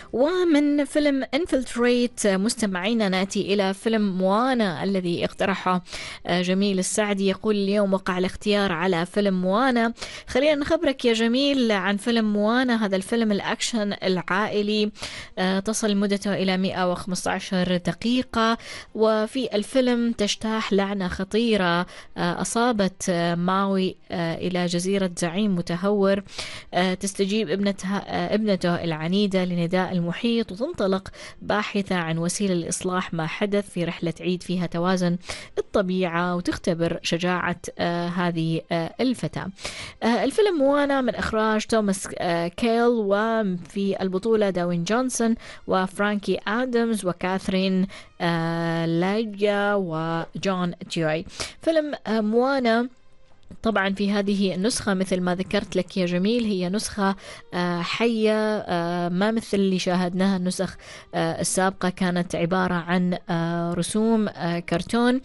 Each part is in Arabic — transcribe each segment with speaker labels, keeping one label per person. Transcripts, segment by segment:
Speaker 1: ومن فيلم انفلتريت مستمعينا نأتي إلى فيلم موانا الذي اقترحه جميل السعدي. يقول اليوم وقع الاختيار على فيلم موانا. خلينا نخبرك يا جميل عن فيلم موانا. هذا الفيلم الأكشن العائلي تصل مدته إلى 115 دقيقة، وفي الفيلم تجتاح لعنة خطيرة أصابت ماوي إلى جزيرة زعيم متهور. تستجيب ابنته العنيدة لنداء المحيط، وتنطلق باحثة عن وسيلة لإصلاح ما حدث في رحلة تعيد فيها توازن الطبيعة وتختبر شجاعة هذه الفتاة. الفيلم موانا من إخراج توماس كيل، وفي البطولة داوين جونسون وفرانكي آدمز وكاثرين لاجيا وجون تيوي. فيلم موانا طبعا في هذه النسخة مثل ما ذكرت لك يا جميل هي نسخة حية، ما مثل اللي شاهدناها النسخ السابقة كانت عبارة عن رسوم كرتون.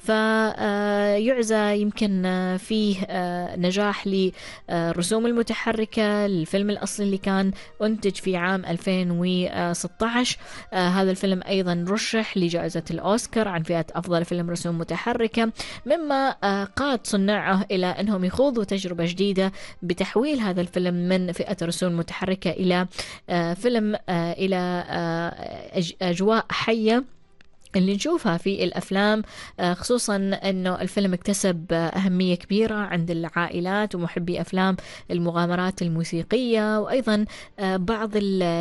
Speaker 1: فيعزى يمكن فيه نجاح للرسوم المتحركة للفيلم الأصلي اللي كان أنتج في عام 2016. هذا الفيلم أيضا رشح لجائزة الأوسكار عن فئة أفضل فيلم رسوم متحركة، مما قاد صناعه إلى أنهم يخوضوا تجربة جديدة بتحويل هذا الفيلم من فئة رسوم متحركة إلى فيلم إلى أجواء حية اللي نشوفها في الأفلام، خصوصا أنه الفيلم اكتسب أهمية كبيرة عند العائلات ومحبي أفلام المغامرات الموسيقية. وأيضا بعض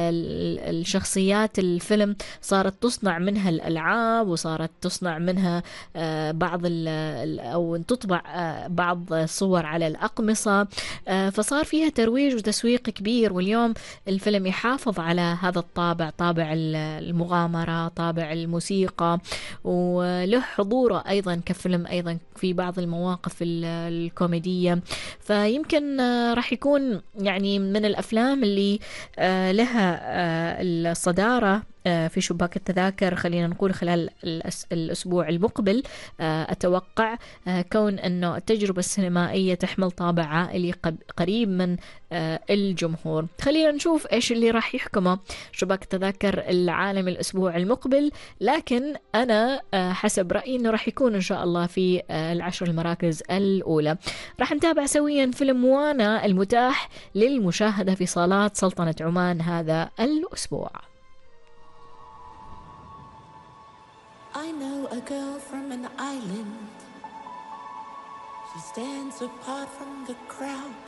Speaker 1: الشخصيات الفيلم صارت تصنع منها الألعاب، وصارت تصنع منها بعض أو تطبع بعض الصور على الأقمصة. فصار فيها ترويج وتسويق كبير، واليوم الفيلم يحافظ على هذا الطابع، طابع المغامرة، طابع الموسيقى، وله حضوره أيضا كفيلم أيضا في بعض المواقف الكوميدية. فيمكن راح يكون يعني من الأفلام اللي لها الصدارة في شباك التذاكر، خلينا نقول خلال الأسبوع المقبل. أتوقع كون أنه التجربة السينمائية تحمل طابع عائلي قريب من الجمهور. خلينا نشوف إيش اللي راح يحكمه شباك التذاكر العالمي الأسبوع المقبل، لكن أنا حسب رأيي أنه راح يكون إن شاء الله في العشر المراكز الأولى. راح نتابع سويا فيلم موانا المتاح للمشاهدة في صالات سلطنة عمان هذا الأسبوع.
Speaker 2: I know a girl from an island. She stands apart from the crowd.